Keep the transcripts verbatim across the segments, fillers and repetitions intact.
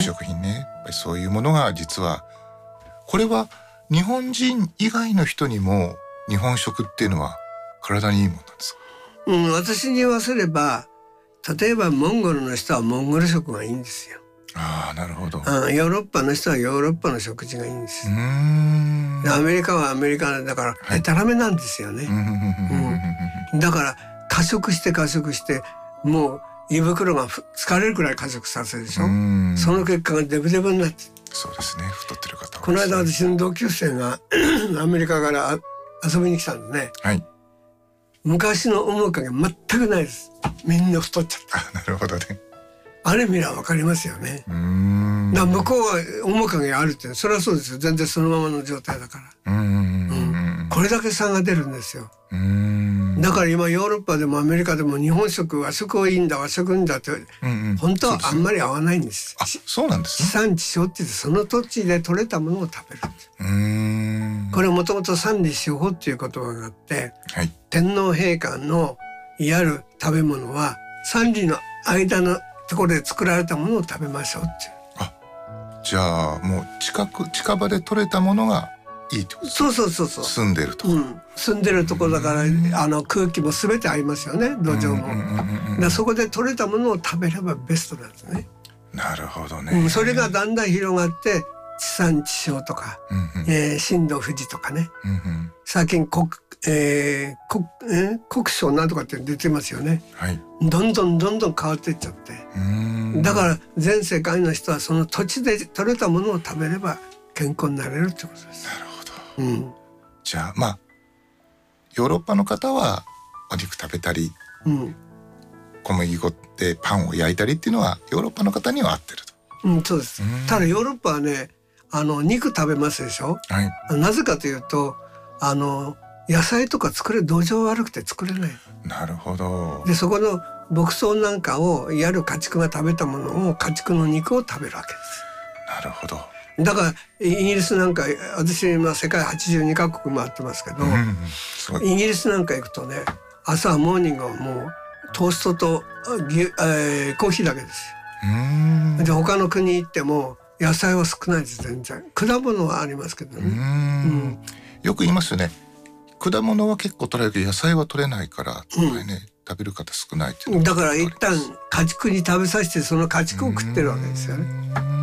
食品ね、やっぱりそういうものが実はこれは日本人以外の人にも日本食っていうのは体にいいものなんですか？ うん、私に言わせれば例えばモンゴルの人はモンゴル食がいいんですよ。 ああ、なるほど。 うん、ヨーロッパの人はヨーロッパの食事がいいんです。 うーん、 アメリカはアメリカだからはい、 でたらめなんですよね、うん、だから過食して過食してもう胃袋が疲れるくらい過食させるでしょ。その結果がデブデブになって、 そうですね、太ってる方は、 この間私の同級生がアメリカから遊びに来たんでね、 はい、 昔の面影全くないです。みんな太っちゃった。 あ、なるほどね。 あれ見れば分かりますよね。 うーん、 だから向こうは面影あるってそれはそうですよ。全然そのままの状態だから、 うーん、 うん、これだけ差が出るんですよ。 うーん、 だから今ヨーロッパでもアメリカでも日本食和食はいいんだ和食いいんだって、 うんうん、 本当はあんまり合わないんです。 あ、そうなんです地ね。 産地消って言ってその土地で採れたものを食べる。 うーん、 これもともと三里四方っていう言葉があって、 はい、 天皇陛下のやる食べ物は三里の間のところで作られたものを食べましょうっていう。 あ、じゃあもう近く近場で採れたものがいいってことですか？ そうそうそうそう。 住んでると、 うん、住んでるところだからあの空気も全て合いますよね、土壌も。だからそこで採れたものを食べればベストなんですね。 なるほどね、 うん、それがだんだん広がって地産地消とか、 うんうん、 えー、新藤富士とかね、 うんうん、 最近国、えー、国、えー、国省なんとかって出てますよね、 はい、 どんどんどんどん変わっていっちゃって、 うーん、 だから全世界の人はその土地で採れたものを食べれば健康になれるってことです。 なるほど、 うん、 じゃあまあヨーロッパの方はお肉食べたり、 うん、 小麦粉でパンを焼いたりっていうのはヨーロッパの方には合ってると。 うん、そうです。ただヨーロッパはね、あの肉食べますでしょ、 はい、 なぜかというとあの野菜とか作れる土壌悪くて作れない。 なるほど。 でそこの牧草なんかをやる家畜が食べたものを家畜の肉を食べるわけです。 なるほど。 だからイギリスなんか私今世界はちじゅうにカ国回ってますけど、 うんうん、 イギリスなんか行くとね朝モーニングはもうトーストと、えー、コーヒーだけですよ。 うーん、 で他の国行っても野菜は少ないです。全然果物はありますけどね。 うーん、うん、よく言いますよね。果物は結構取れるけど野菜は取れないから、うんね、食べる方少ないっていうのだから一旦家畜に食べさせてその家畜を食ってるわけですよね。うん、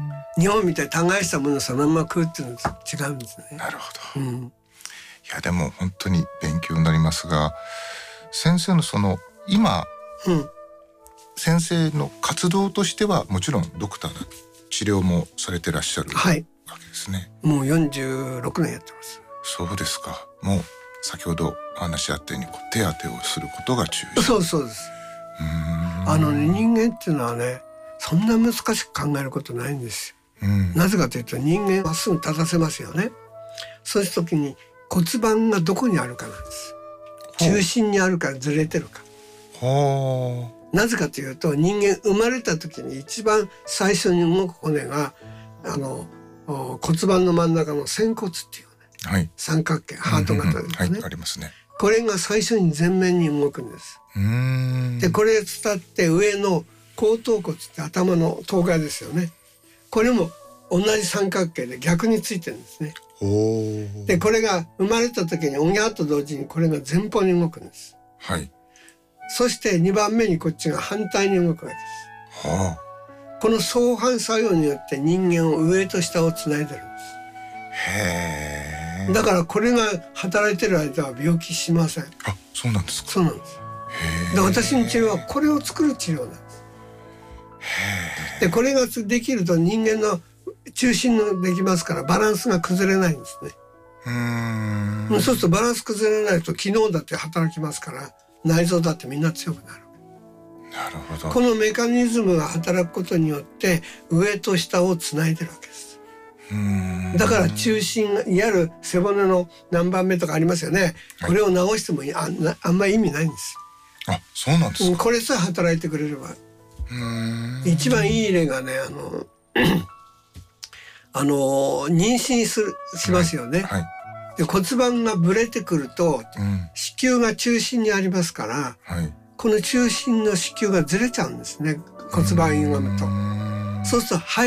日本みたいに耕したものをそのまま食うっていうのと違うんですね。 なるほど、 うん、 いやでも本当に勉強になりますが、先生のその今、うん、先生の活動としてはもちろんドクターの治療もされてらっしゃるわけですね。 はい、もうよんじゅうろくねんやってます。 そうですか。もう先ほどお話あったようにこう手当てをすることが中心。 そうそうです。うーん、あの、ね、人間っていうのはねそんな難しく考えることないんですよ、うん、なぜかというと人間まっすぐ立たせますよね。そういう時に骨盤がどこにあるかなんです。中心にあるかずれてるか。 はあ。 なぜかというと人間生まれた時に一番最初に動く骨があの骨盤の真ん中の仙骨っていうね、はい、三角形ハート型ですね、うんうんうん、はい、 ありますね。 これが最初に前面に動くんです。うーん、でこれを伝って上の後頭骨って頭の頭蓋ですよね。これも同じ三角形で逆についてるんですね。おでこれが生まれた時におぎゃーと同時にこれが前方に動くんです。はい。そしてにばんめにこっちが反対に動くわけです。はあ、この相反作用によって人間を上と下をつないでるんです。へえ。だからこれが働いてる間は病気しません。 あ、そうなんですか。 そうなんです。へえ。で私の治療はこれを作る治療なんです。へえ。でこれができると人間の中心のできますからバランスが崩れないんですね。うーん。そうするとバランス崩れないと機能だって働きますから内臓だってみんな強くなる。 なるほど。このメカニズムが働くことによって上と下をつないでるわけです。うーん。だから中心がいわゆる背骨の何番目とかありますよね。はい、これを直してもあんな、あんまり意味ないんですよ。あ、そうなんですか。 これさえ働いてくれれば。うーん。一番いい例がねあのあの妊娠するしますよね。はいはい、で骨盤がぶれてくると、うん、子宮が中心にありますから、はい、この中心の子宮がずれちゃうんですね骨盤歪むと。そうすると